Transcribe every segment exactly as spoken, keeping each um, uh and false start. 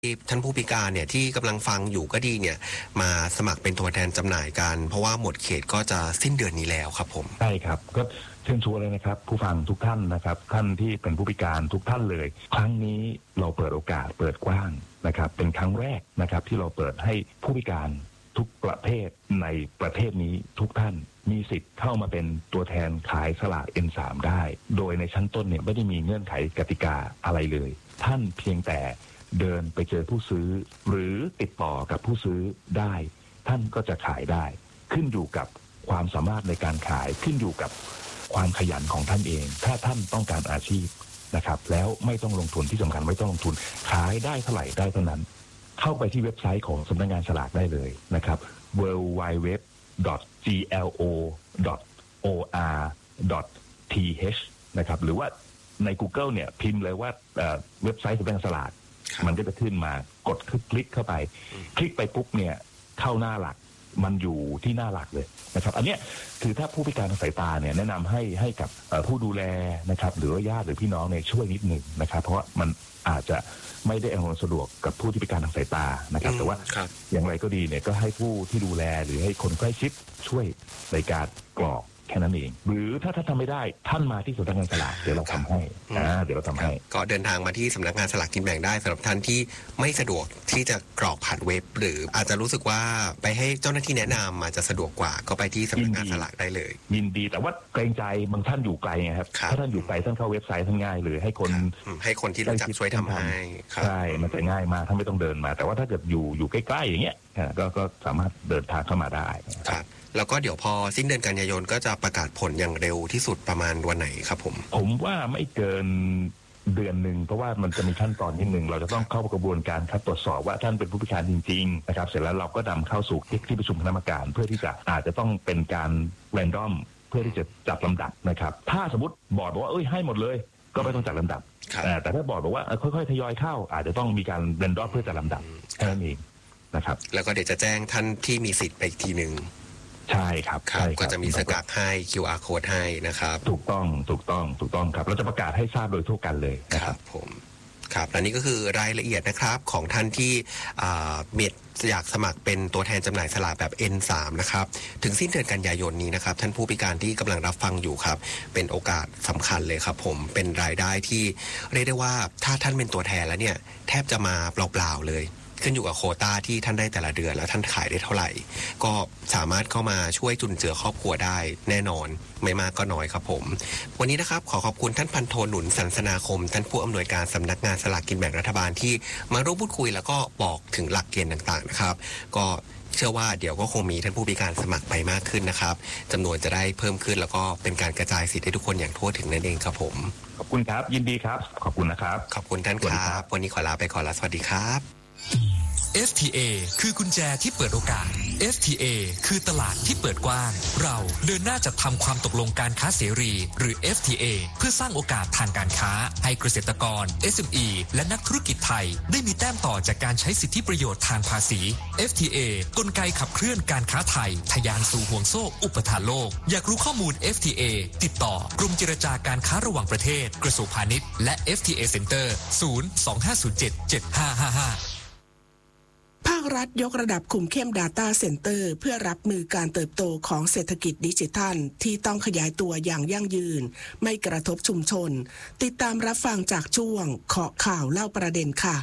ท่านผู้พิการเนี่ยที่กำลังฟังอยู่ก็ดีเนี่ยมาสมัครเป็นตัวแทนจำหน่ายกันเพราะว่าหมดเขตก็จะสิ้นเดือนนี้แล้วครับผมใช่ครับก็เชิญชวนเลยนะครับผู้ฟังทุกท่านนะครับท่านที่เป็นผู้พิการทุกท่านเลยครั้งนี้เราเปิดโอกาสเปิดกว้างนะครับเป็นครั้งแรกนะครับที่เราเปิดให้ผู้พิการทุกประเภทในประเทศนี้ทุกท่านมีสิทธิ์เข้ามาเป็นตัวแทนขายสลาก เอ็น สาม ได้โดยในชั้นต้นเนี่ยไม่ได้มีเงื่อนไขกติกาอะไรเลยท่านเพียงแต่เดินไปเจอผู้ซื้อหรือติดต่อกับผู้ซื้อได้ท่านก็จะขายได้ขึ้นอยู่กับความสามารถในการขายขึ้นอยู่กับความขยันของท่านเองถ้าท่านต้องการอาชีพนะครับแล้วไม่ต้องลงทุนที่สำคัญไม่ต้องลงทุนขายได้เท่าไหร่ได้เท่านั้นเข้าไปที่เว็บไซต์ของสำนักงานสลากได้เลยนะครับ ดับเบิลยู ดับเบิลยู ดับเบิลยู ดอท จี แอล โอ ดอท โอ อาร์ ดอท ที เอช นะครับหรือว่าใน Google เนี่ยพิมพ์เลยว่าเว็บไซต์สำนักงานสลากมันก็จะขึ้นมากดคลิกเข้าไปคลิกไปปุ๊บเนี่ยเข้าหน้าหลักมันอยู่ที่หน้าหลักเลยนะครับอันเนี้ยคือถ้าผู้พิการทางสายตาเนี่ยแนะนำให้ให้กับผู้ดูแลนะครับหรือว่าญาติหรือพี่น้องเนี่ยช่วยนิดหนึ่งนะครับเพราะว่ามันอาจจะไม่ได้อำนวยสะดวกกับผู้ที่พิการทางสายตานะครับแต่ว่าอย่างไรก็ดีเนี่ยก็ให้ผู้ที่ดูแลหรือให้คนใกล้ชิดช่วยในการกรอกแค่นั้นเองหรือถ้าท่านทำไม่ได้ท่านมาที่สำนักงานสลากเดี๋ยวเราทำให้อ่าเดี๋ยวเราทำให้ก็เดินทางมาที่สำนักงานสลากกินแบ่งได้สำหรับท่านที่ไม่สะดวกที่จะกรอกผ่านเว็บหรืออาจจะรู้สึกว่าไปให้เจ้าหน้าที่แนะนำอาจจะสะดวกกว่าก็ไปที่สำนักงานสลากได้เลยยินดีแต่ว่าเกรงใจบางท่านอยู่ไกลไงครับถ้าท่านอยู่ไกลท่านเข้าเว็บไซต์ท่านง่ายเลยให้คนให้คนที่รู้จักช่วยทำให้ใช่มันจะง่ายมากท่านไม่ต้องเดินมาแต่ว่าถ้าเกิดอยู่อยู่ใกล้ๆอย่างเงี้ยก็ก็สามารถเดินทางเข้ามาได้ครับแล้วก็เดี๋ยวพอสิ้นเดือนกันยายนก็จะประกาศผลอย่างเร็วที่สุดประมาณวันไหนครับผมผมว่าไม่เกินเดือนหนึ่งเพราะว่ามันจะมีขั้นตอนนิดนึงเราจะต้องเข้ากระบวนการคัดตรวจสอบว่าท่านเป็นผู้พิการจริงๆนะครับเสร็จแล้วเราก็นำเข้าสู่ที่ประชุมคณะกรรมการเพื่อที่จะอาจจะต้องเป็นการแรนดอมเพื่อที่จะจัดลำดับนะครับถ้าสมมติบอร์ดบอกว่าเอ้ยให้หมดเลยก็ไม่ต้องจัดลำดับแต่ถ้าบอร์ดบอกว่าค่อยๆทยอยเข้าอาจจะต้องมีการแรนดอมเพื่อจัดลำดับแค่นั้นเองนะครับแล้วก็เดี๋ยวจะแจ้งท่านที่มีสิทธิ์ไปอีกทีหนึ่งใช่ครับครับก็จะมีสกัดให้ คิว อาร์ code ให้นะครับถูกต้องถูกต้องถูกต้องครับเราจะประกาศให้ทราบโดยทั่วกันเลยนะครับผมครับและนี่ก็คือรายละเอียดนะครับของท่านที่มีอยากสมัครเป็นตัวแทนจำหน่ายสลากแบบ เอ็น สาม นะครับถึงสิ้นเดือนกันยายนนี้นะครับท่านผู้พิการที่กำลังรับฟังอยู่ครับเป็นโอกาสสำคัญเลยครับผมเป็นรายได้ที่เรียกได้ว่าถ้าท่านเป็นตัวแทนแล้วเนี่ยแทบจะมาเปล่าๆเลยขึ้นอยู่กับโควต้าที่ท่านได้แต่ละเดือนแล้วท่านขายได้เท่าไหร่ก็สามารถเข้ามาช่วยจุนเจือครอบครัวได้แน่นอนไม่มากก็น้อยครับผมวันนี้นะครับขอขอบคุณท่านพันโทหนุนสันสนาคมท่านผู้อำนวยการสำนักงานสลากกินแบ่งรัฐบาลที่มาร่วมพูดคุยแล้วก็บอกถึงหลักเกณฑ์ต่างๆนะครับก็เชื่อว่าเดี๋ยวก็คงมีท่านผู้พิการสมัครไปมากขึ้นนะครับจำนวนจะได้เพิ่มขึ้นแล้วก็เป็นการกระจายสิทธิ์ให้ทุกคนอย่างทั่วถึงนั่นเองครับผมขอบคุณครับยินดีครับขอบคุณนะครับขอบคุณท่านครับวันนี้ขอลาไปก่อนแล้วสวัสดีครับเอฟ ที เอ คือกุญแจที่เปิดโอกาส เอฟ ที เอ คือตลาดที่เปิดกว้างเราเดินหน้าจัดทำความตกลงการค้าเสรีหรือ เอฟ ที เอ เพื่อสร้างโอกาสทางการค้าให้เกษตรกร เอส เอ็ม อี และนักธุรกิจไทยได้มีแต้มต่อจากการใช้สิทธิประโยชน์ทางภาษี เอฟ ที เอ กลไกขับเคลื่อนการค้าไทยทะยานสู่ห่วงโซ่อุปทานโลกอยากรู้ข้อมูล เอฟ ที เอ ติดต่อกรมเจรจาการค้าระหว่างประเทศกระทรวงพาณิชย์และ เอฟ ที เอ Center ศูนย์ สอง ห้า ศูนย์ เจ็ด เจ็ด ห้า ห้า ห้าภาครัฐยกระดับคุมเข้ม Data Center เพื่อรับมือการเติบโตของเศรษฐกิจดิจิทัลที่ต้องขยายตัวอย่างยั่งยืนไม่กระทบชุมชนติดตามรับฟังจากช่วงเคาะข่าวเล่าประเด็นค่ะ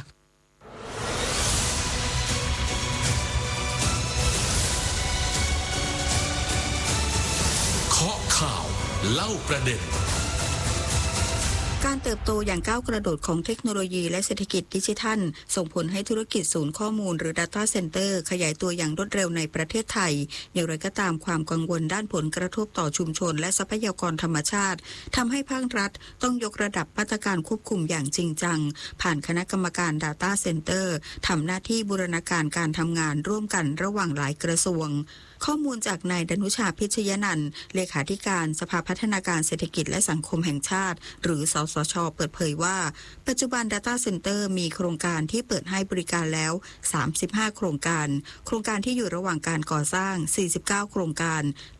เคาะข่าวเล่าประเด็นการเติบโตอย่างก้าวกระโดดของเทคโนโลยีและเศรษฐกิจดิจิทัลส่งผลให้ธุรกิจศูนย์ข้อมูลหรือ Data Center ขยายตัวอย่างรวดเร็วในประเทศไทยอย่างไรก็ตามความกังวลด้านผลกระทบต่อชุมชนและทรัพยากรธรรมชาติทำให้ภาครัฐต้องยกระดับมาตรการควบคุมอย่างจริงจังผ่านคณะกรรมการ Data Center ทำหน้าที่บูรณาการการทำงานร่วมกันระหว่างหลายกระทรวงข้อมูลจากนายดนุชาพิชยนันท์เลขาธิการสภาพัฒนาการเศรษฐกิจและสังคมแห่งชาติหรือสสช.เปิดเผยว่าปัจจุบัน Data Center มีโครงการที่เปิดให้บริการแล้วสามสิบห้าโครงการโครงการที่อยู่ระหว่างการก่อสร้างสี่สิบเก้าโครงการ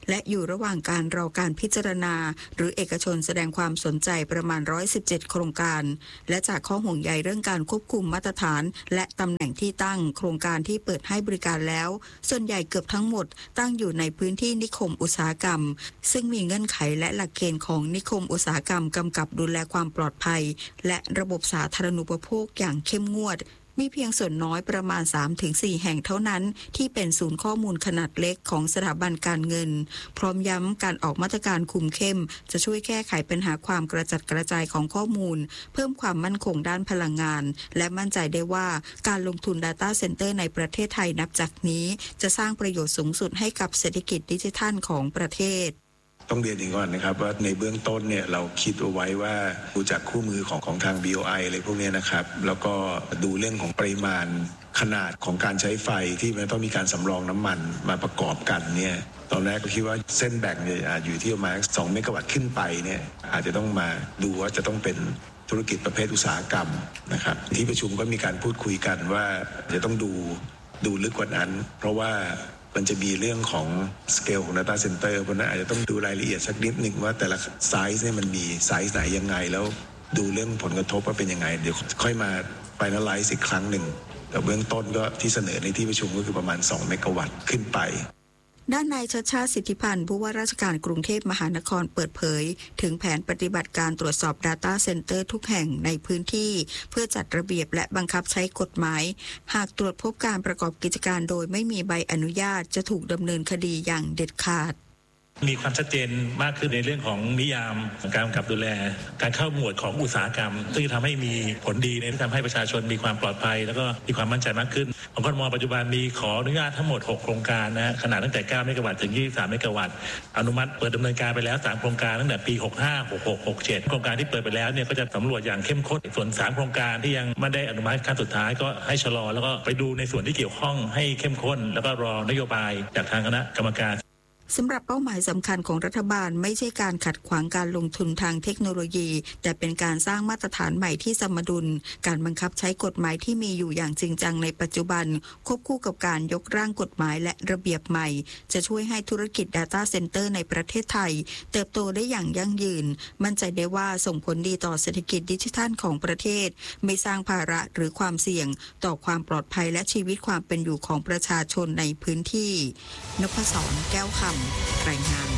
และอยู่ระหว่างการรอการพิจารณาหรือเอกชนแสดงความสนใจประมาณหนึ่งร้อยสิบเจ็ดโครงการและจากข้อห่วงใยเรื่องการควบคุมมาตรฐานและตำแหน่งที่ตั้งโครงการที่เปิดให้บริการแล้วส่วนใหญ่เกือบทั้งหมดตั้งอยู่ในพื้นที่นิคมอุตสาหกรรมซึ่งมีเงื่อนไขและหลักเกณฑ์ของนิคมอุตสาหกรรมกำกับดูแลความปลอดภัยและระบบสาธารณูปโภคอย่างเข้มงวดมีเพียงส่วนน้อยประมาณ สามถึงสี่ แห่งเท่านั้นที่เป็นศูนย์ข้อมูลขนาดเล็กของสถาบันการเงินพร้อมย้ำการออกมาตรการคุมเข้มจะช่วยแก้ไขปัญหาความกระจัดกระจายของข้อมูลเพิ่มความมั่นคงด้านพลังงานและมั่นใจได้ว่าการลงทุน Data Center ในประเทศไทยนับจากนี้จะสร้างประโยชน์สูงสุดให้กับเศรษฐกิจดิจิทัลของประเทศต้องเรียนอีกก่อนนะครับว่าในเบื้องต้นเนี่ยเราคิดเอาไว้ว่าดูจากคู่มือของของทาง บี โอ ไอ อะไรพวกนี้นะครับแล้วก็ดูเรื่องของปริมาณขนาดของการใช้ไฟที่มันต้องมีการสำรองน้ำมันมาประกอบกันเนี่ยตอนแรกก็คิดว่าเส้นแบ่งเนี่ยอยู่ที่ประมาณสองเมกะวัตต์ขึ้นไปเนี่ยอาจจะต้องมาดูว่าจะต้องเป็นธุรกิจประเภทอุตสาหกรรมนะครับที่ประชุมก็มีการพูดคุยกันว่าจะต้องดูดูลึกกว่านั้นเพราะว่ามันจะมีเรื่องของสเกลของ Data Center เพราะนั้นอาจจะต้องดูรายละเอียดสักนิดหนึ่งว่าแต่ละไซส์เนี่ยมันมีไซส์ไหนยังไงแล้วดูเรื่องผลกระทบว่าเป็นยังไงเดี๋ยวค่อยมา finalize อีกครั้งหนึ่งแต่เบื้องต้นก็ที่เสนอในที่ประชุมก็คือประมาณสองเมกะวัตต์ขึ้นไปด้านนายชัชชาติสิทธิพันธ์ผู้ว่าราชการกรุงเทพมหานครเปิดเผยถึงแผนปฏิบัติการตรวจสอบ Data Center ทุกแห่งในพื้นที่เพื่อจัดระเบียบและบังคับใช้กฎหมายหากตรวจพบการประกอบกิจการโดยไม่มีใบอนุญาตจะถูกดำเนินคดีอย่างเด็ดขาดมีความชัดเจนมากขึ้นในเรื่องของนิยามการกำกับดูแลการเข้าหมวดของอุตสาหกรรมซึ่งจะทำให้มีผลดีในที่ทำให้ประชาชนมีความปลอดภัยแล้วก็มีความมั่นใจมากขึ้นของกทม.ปัจจุบันมีขออนุญาตทั้งหมดหกโครงการนะฮะขนาดตั้งแต่เก้าเมกะวัตต์ถึงยี่สิบสามเมกะวัตต์อนุมัติเปิดดำเนินการไปแล้วสามโครงการตั้งแต่ปีหกห้า หกหก หกเจ็ดโครงการที่เปิดไปแล้วเนี่ยก็จะสำรวจอย่างเข้มข้นส่วนสามโครงการที่ยังไม่ได้อนุมัติขั้นสุดท้ายก็ให้ชะลอแล้วก็ไปดูในส่วนที่เกี่ยวข้องให้เข้มข้นแล้วก็รอนโยบายจากทางคณะกรรมการสำหรับเป้าหมายสำคัญของรัฐบาลไม่ใช่การขัดขวางการลงทุนทางเทคโนโลยีแต่เป็นการสร้างมาตรฐานใหม่ที่สมดุลการบังคับใช้กฎหมายที่มีอยู่อย่างจริงจังในปัจจุบันควบคู่กับการยกร่างกฎหมายและระเบียบใหม่จะช่วยให้ธุรกิจ Data Center ในประเทศไทยเติบโตได้อย่างยั่งยืนมั่นใจได้ว่าส่งผลดีต่อเศรษฐกิจดิจิทัลของประเทศไม่สร้างภาระหรือความเสี่ยงต่อความปลอดภัยและชีวิตความเป็นอยู่ของประชาชนในพื้นที่นพศรแก้วคำรายงาน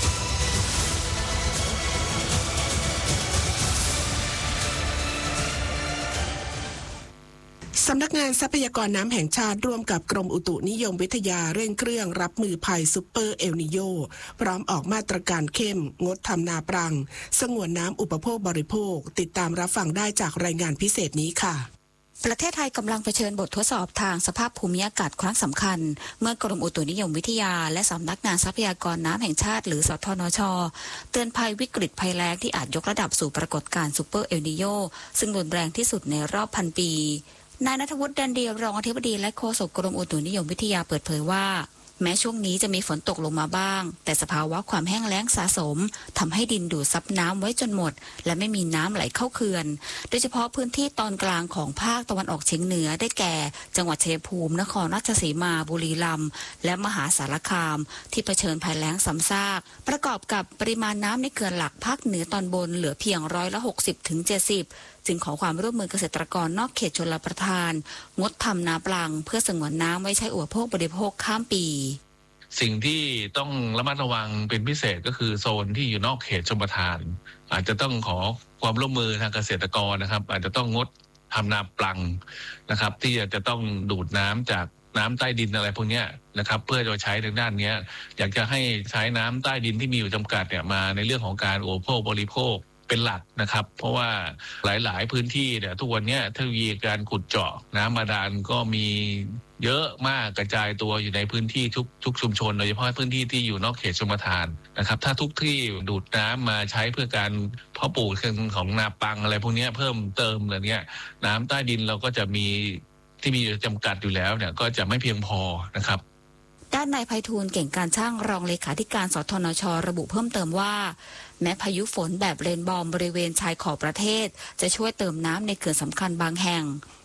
สำนักงานทรัพยากรน้ำแห่งชาติร่วมกับกรมอุตุนิยมวิทยาเร่งเครื่องรับมือภัยซุปเปอร์เอลนิโยพร้อมออกมาตรการเข้มงดทำนาปรังสงวนน้ำอุปโภคบริโภคติดตามรับฟังได้จากรายงานพิเศษนี้ค่ะประเทศไทยกำลังเผชิญบททดสอบทางสภาพภูมิอากาศครั้งสำคัญเมื่อกรมอุตุนิยมวิทยาและสำนักงานทรัพยากรน้ำแห่งชาติหรือสทนช.เตือนภัยวิกฤตภัยแล้งที่อาจยกระดับสู่ปรากฏการณ์ซุปเปอร์เอลนิโยซึ่งรุนแรงที่สุดในรอบพันปีนายณัฐวุฒิ ดันเดียรองอธิบดีและโฆษกกรมอุตุนิยมวิทยาเปิดเผยว่าแม้ช่วงนี้จะมีฝนตกลงมาบ้างแต่สภาวะความแห้งแล้งสะสมทำให้ดินดูดซับน้ำไว้จนหมดและไม่มีน้ำไหลเข้าเขื่อนโดยเฉพาะพื้นที่ตอนกลางของภาคตะวันออกเฉียงเหนือได้แก่จังหวัดชัยภูมินครราชสีมาบุรีรัมย์และมหาสารคามที่เผชิญภัยแล้งซ้ำซากประกอบกับปริมาณน้ำในเขื่อนหลักภาคเหนือตอนบนเหลือเพียงร้อยละหกสิบถึงเจ็ดสิบจึงขอความร่วมมือเกษตรกรนอกเขตชลประทานงดทำนาปลังเพื่อสงวนน้ำไว้ใช้อุปโภคบริโภคข้ามปีสิ่งที่ต้องระมัดระวังเป็นพิเศษก็คือโซนที่อยู่นอกเขตชลประทานอาจจะต้องขอความร่วมมือทางเกษตรกรนะครับอาจจะต้องงดทำนาปลังนะครับที่จะต้องดูดน้ำจากน้ำใต้ดินอะไรพวกนี้นะครับเพื่อจะใช้ทางด้านนี้อยากจะให้ใช้น้ำใต้ดินที่มีอยู่จำกัดเนี่ยมาในเรื่องของการอุปโภคบริโภคเป็นหลักนะครับเพราะว่าหลายๆพื้นที่เนี่ยทุกวันนี้เทคโนโลยีการขุดเจาะน้ำบาดาลก็มีเยอะมากกระจายตัวอยู่ในพื้นที่ทุกทุกชุมชนโดยเฉพาะพื้นที่ที่อยู่นอกเขตชลประทานนะครับถ้าทุกที่ดูดน้ำมาใช้เพื่อการเพาะปลูกของนาปังอะไรพวกนี้เพิ่มเติมอะไรเงี้ยน้ำใต้ดินเราก็จะมีที่มีจำกัดอยู่แล้วเนี่ยก็จะไม่เพียงพอนะครับด้านนายไพฑูรย์เก่งการช่างรองเลขาธิการสทนช.ระบุเพิ่มเติมว่าแม้พายุฝนแบบเรนบอมบริเวณชายขอบประเทศจะช่วยเติมน้ำในเขื่อนสำคัญบางแห่ง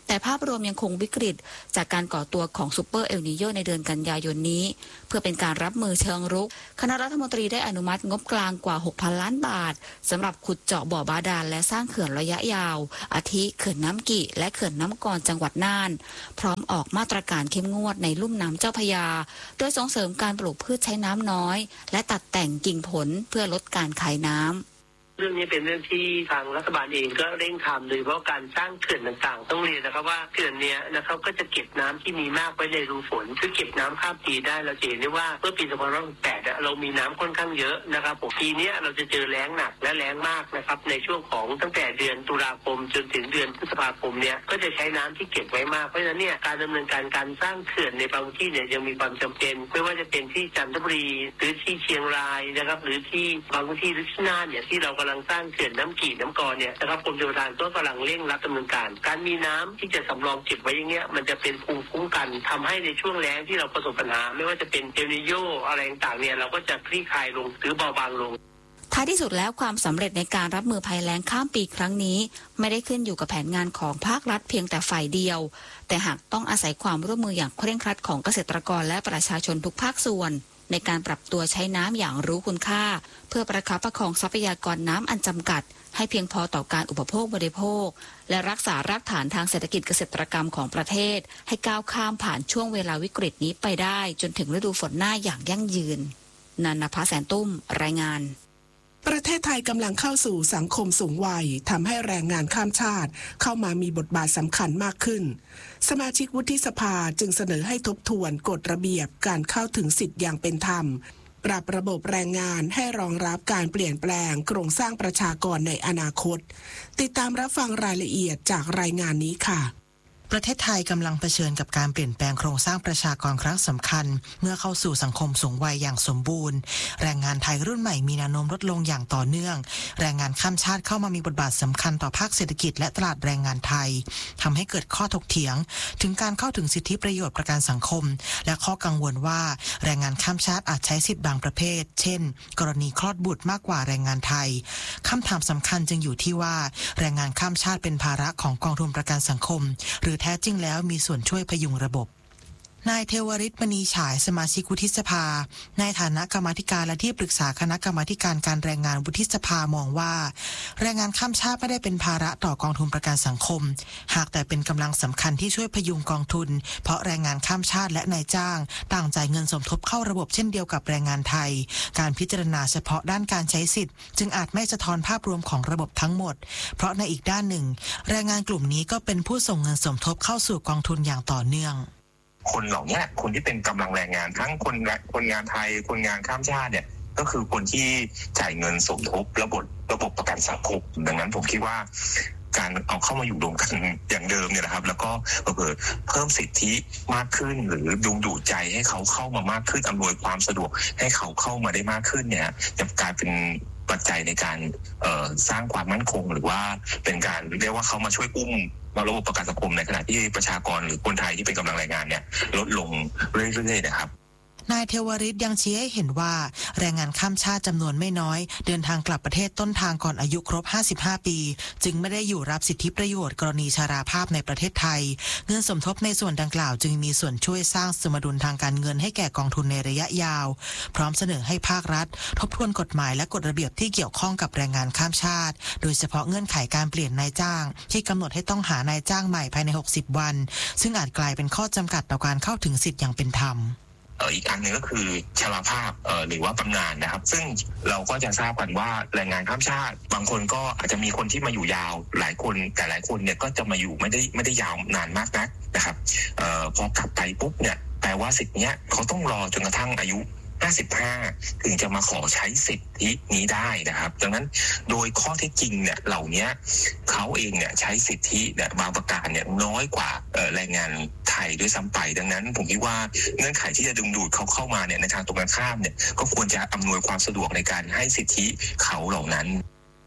แต่ภาพรวมยังคงวิกฤตจากการก่อตัวของซูเปอร์เอลนีโญในเดือนกันยายนนี้เพื่อเป็นการรับมือเชิงรุกคณะรัฐมนตรีได้อนุมัติงบกลางกว่า หกพัน ล้านบาทสำหรับขุดเจาะบ่อบาดาลและสร้างเขื่อนระยะยาวอาทิเขื่อนน้ำกี่และเขื่อนน้ำกรจังหวัดน่านพร้อมออกมาตรการเข้มงวดในลุ่มน้ำเจ้าพระยาโดยส่งเสริมการปลูกพืชใช้น้ำน้อยและตัดแต่งกิ่งผลเพื่อลดการขายน้ำเรื่องนี้เป็นเรื่องที่ทางรัฐบาลเองก็เร่งทำโดยเฉพาะการสร้างเขื่อนต่างๆต้องเรียนนะครับว่าเขื่อนเนี้ยนะครับก็จะเก็บน้ำที่มีมากไว้ในรูฝนคือเก็บน้ำข้ามปีได้เราจะเห็นได้ว่าเมื่อปีสองพันห้าร้อยหกสิบแปดเรามีน้ำค่อนข้างเยอะนะครับปีนี้เราจะเจอแล้งหนักและแล้งมากนะครับในช่วงของตั้งแต่เดือนตุลาคมจนถึงเดือนพฤษภาคมเนี้ยก็จะใช้น้ำที่เก็บไว้มากเพราะฉะนั้นเนี่ยการดำเนินการการสร้างเขื่อนในบางที่เนี่ยยังมีความจำเป็นไม่ว่าจะเป็นที่จันทบุรีหรือที่เชียงรายนะครับหรือที่บางพื้นที่หรือที่น่านเนี่ยที่เรากำลังสร้างเขื่อนน้ำกี่น้ำกรเนี่ยนะครับกรมชลประทานก็กำลังเร่งรัดดำเนินการการมีน้ำที่จะสำรองเก็บไว้อย่างเงี้ยมันจะเป็นภูมิคุ้มกันทำให้ในช่วงแล้งที่เราประสบปัญหาไม่ว่าจะเป็นเอลนีโญอะไรต่างๆเนี่ยเราก็จะคลี่คลายลงหรือเบาบางลงท้ายที่สุดแล้วความสำเร็จในการรับมือภัยแล้งข้ามปีครั้งนี้ไม่ได้ขึ้นอยู่กับแผนงานของภาครัฐเพียงแต่ฝ่ายเดียวแต่หากต้องอาศัยความร่วมมืออย่างเคร่งครัดของเกษตรกรและประชาชนทุกภาคส่วนในการปรับตัวใช้น้ำอย่างรู้คุณค่าเพื่อประคับประคองทรัพยากรน้ำอันจำกัดให้เพียงพอต่อการอุปโภคบริโภคและรักษารากฐานทางเศรษฐกิจเกษตรกรรมของประเทศให้ก้าวข้ามผ่านช่วงเวลาวิกฤตนี้ไปได้จนถึงฤดูฝนหน้าอย่างยั่งยืนนันนภาแสนตุ้มรายงานประเทศไทยกำลังเข้าสู่สังคมสูงวัยทำให้แรงงานข้ามชาติเข้ามามีบทบาทสำคัญมากขึ้นสมาชิกวุฒิสภาจึงเสนอให้ทบทวนกฎระเบียบการเข้าถึงสิทธิ์อย่างเป็นธรรมปรับระบบแรงงานให้รองรับการเปลี่ยนแปลงโครงสร้างประชากรในอนาคตติดตามรับฟังรายละเอียดจากรายงานนี้ค่ะประเทศไทยกำลังเผชิญกับการเปลี่ยนแปลงโครงสร้างประชากรครั้งสำคัญเมื่อเข้าสู่สังคมสูงวัยอย่างสมบูรณ์แรงงานไทยรุ่นใหม่มีแนวโน้มลดลงอย่างต่อเนื่องแรงงานข้ามชาติเข้ามามีบทบาทสำคัญต่อภาคเศรษฐกิจและตลาดแรงงานไทยทำให้เกิดข้อถกเถียงถึงการเข้าถึงสิทธิประโยชน์ประกันสังคมและข้อกังวลว่าแรงงานข้ามชาติอาจใช้สิทธิบางประเภทเช่นกรณีคลอดบุตรมากกว่าแรงงานไทยคำถามสำคัญจึงอยู่ที่ว่าแรงงานข้ามชาติเป็นภาระของกองทุนประกันสังคมหรือแท้จริงแล้วมีส่วนช่วยพยุงระบบนายเทวฤทธิ์มณีฉายสมาชิกวุฒิสภาในฐานะกรรมาธิการและที่ปรึกษาคณะกรรมาธิการการแรงงานวุฒิสภามองว่าแรงงานข้ามชาติไม่ได้เป็นภาระต่อกองทุนประกันสังคมหากแต่เป็นกำลังสำคัญที่ช่วยพยุงกองทุนเพราะแรงงานข้ามชาติและนายจ้างต่างจ่ายเงินสมทบเข้าระบบเช่นเดียวกับแรงงานไทยการพิจารณาเฉพาะด้านการใช้สิทธิ์จึงอาจไม่สะท้อนภาพรวมของระบบทั้งหมดเพราะในอีกด้านหนึ่งแรงงานกลุ่มนี้ก็เป็นผู้ส่งเงินสมทบเข้าสู่กองทุนอย่างต่อเนื่องคนเหล่านี้คนที่เป็นกำลังแรงงานทั้งคนคนงานไทยคนงานข้ามชาติเนี่ยก็คือคนที่จ่ายเงินสมทบระบบระบบประกันสังคมดังนั้นผมคิดว่าการเอาเข้ามาอยู่รวมกันอย่างเดิมเนี่ยนะครับแล้วก็เพิ่มเพิ่มสิทธิมากขึ้นหรือดึงดูดใจให้เขาเข้ามามากขึ้นอำนวยความสะดวกให้เขาเข้ามาได้มากขึ้นเนี่ยจะกลายเป็นปัจจัยในการเอ่อสร้างความมั่นคงหรือว่าเป็นการเรียกว่าเขามาช่วยอุ้มระบบประกันสังคมในขณะที่ประชากรหรือคนไทยที่เป็นกำลังแรงงานเนี่ยลดลงเรื่อยๆนะครับนายเทวฤทธิ์ยังชี้ให้เห็นว่าแรงงานข้ามชาติจำนวนไม่น้อยเดินทางกลับประเทศต้นทางก่อนอายุครบห้าสิบห้าปีจึงไม่ได้อยู่รับสิทธิประโยชน์กรณีชราภาพในประเทศไทยเงินสมทบในส่วนดังกล่าวจึงมีส่วนช่วยสร้างสมดุลทางการเงินให้แก่กองทุนในระยะยาวพร้อมเสนอให้ภาครัฐทบทวนกฎหมายและกฎระเบียบที่เกี่ยวข้องกับแรงงานข้ามชาติโดยเฉพาะเงื่อนไขการเปลี่ยนนายจ้างที่กำหนดให้ต้องหานายจ้างใหม่ภายในหกสิบวันซึ่งอาจกลายเป็นข้อจำกัดต่อการเข้าถึงสิทธิ์อย่างเป็นธรรมเอ่ออีกอันหนึ่งก็คือชราภาพเอ่อหรือว่าบำนาญนะครับซึ่งเราก็จะทราบกันว่าแรงงานข้ามชาติบางคนก็อาจจะมีคนที่มาอยู่ยาวหลายคนแต่หลายคนเนี่ยก็จะมาอยู่ไม่ได้ไม่ได้ยาวนานมากนักนะครับเอ่อพอกลับไปปุ๊บเนี่ยแปลว่าสิทธิ์เนี้ยเขาต้องรอจนกระทั่งอายุห้าสิบห้าถึงจะมาขอใช้สิทธินี้ได้นะครับดังนั้นโดยข้อเท็จจริงเนี่ยเหล่านี้เขาเองเนี่ยใช้สิทธิเนี่ยบางประการเนี่ยน้อยกว่าแรงงานไทยด้วยซ้ำไปดังนั้นผมคิดว่าเงื่อนไขที่จะดึงดูดเขาเข้ามาเนี่ยในทางตรงกันข้ามเนี่ยก็ควรจะอำนวยความสะดวกในการให้สิทธิเขาเหล่านั้น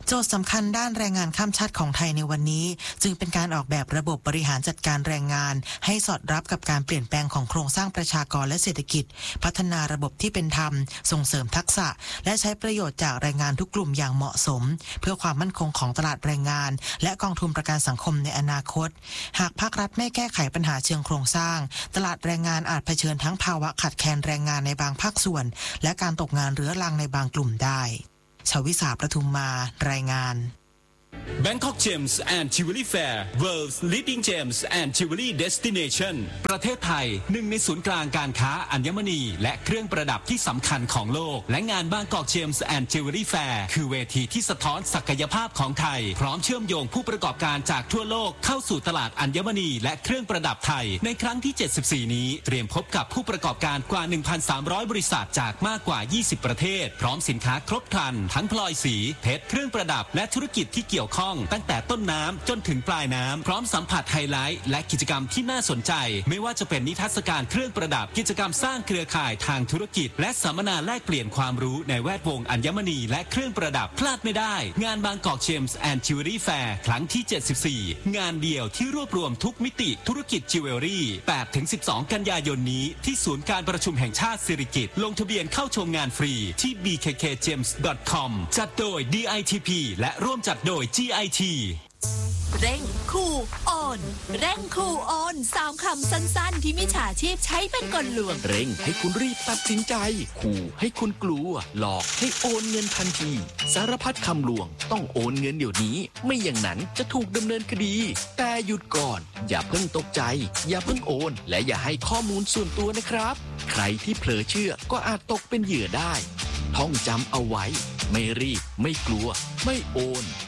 โจทย์สำคัญด้านแรงงานข้ามชาติของไทยในวันนี้จึงเป็นการออกแบบระบบบริหารจัดการแรงงานให้สอดรับกับการเปลี่ยนแปลงของโครงสร้างประชากรและเศรษฐกิจพัฒนาระบบที่เป็นธรรมส่งเสริมทักษะและใช้ประโยชน์จากแรงงานทุกกลุ่มอย่างเหมาะสมเพื่อความมั่นคงของตลาดแรงงานและกองทุนประกันสังคมในอนาคตหากภาครัฐไม่แก้ไขปัญหาเชิงโครงสร้างตลาดแรงงานอาจเผชิญทั้งภาวะขาดแคลนแรงงานในบางภาคส่วนและการตกงานเรื้อรังในบางกลุ่มได้ชวิสาประทุมมารายงาน Bangkok Gems and Jewelry Fair World's Leading Gems and Jewelry Destination ประเทศไทยหนึ่งในศูนย์กลางการค้าอัญมณีและเครื่องประดับที่สำคัญของโลกและงาน Bangkok Gems and Jewelry Fair คือเวทีที่สะท้อนศักยภาพของไทยพร้อมเชื่อมโยงผู้ประกอบการจากทั่วโลกเข้าสู่ตลาดอัญมณีและเครื่องประดับไทยในครั้งที่เจ็ดสิบสี่นี้เตรียมพบกับผู้ประกอบการกว่า หนึ่งพันสามร้อย บริษัทจากมากกว่ายี่สิบประเทศพร้อมสินค้าครบครันทั้งพลอยสีเพชรเครื่องประดับและธุรกิจที่เกี่ยวข้องตั้งแต่ต้นน้ำจนถึงปลายน้ำพร้อมสัมผัสไฮไลท์และกิจกรรมที่น่าสนใจไม่ว่าจะเป็นนิทรรศการเครื่องประดับกิจกรรมสร้างเครือข่ายทางธุรกิจและสัมมนาแลกเปลี่ยนความรู้ในแวดวงอัญมณีและเครื่องประดับพลาดไม่ได้งาน Bangkok Gems and Jewelry Fair ครั้งที่เจ็ดสิบสี่งานเดียวที่รวบรวมทุกมิติธุรกิจจิวเวลรี่ แปดถึงสิบสอง กันยายนนี้ที่ศูนย์การประชุมแห่งชาติสิริกิติ์ลงทะเบียนเข้าชมงานฟรีที่ บี เค เค เจมส์ ดอท คอม จัดโดย ดี ไอ ที พี และร่วมจัดโดย จี ไอ ทีเร่งคูโอนเร่งคูโอนสามคำสั้นๆที่มิจฉาชีพใช้เป็นกลลวงเร่งให้คุณรีบตัดสินใจขู่ให้คุณกลัวหลอกให้โอนเงินทันทีสารพัดคำลวงต้องโอนเงินเดี๋ยวนี้ไม่อย่างนั้นจะถูกดำเนินคดีแต่หยุดก่อนอย่าเพิ่งตกใจอย่าเพิ่งโอนและอย่าให้ข้อมูลส่วนตัวนะครับใครที่เผลอเชื่อก็อาจตกเป็นเหยื่อได้ท่องจำเอาไว้ไม่รีบไม่กลัวไม่โอน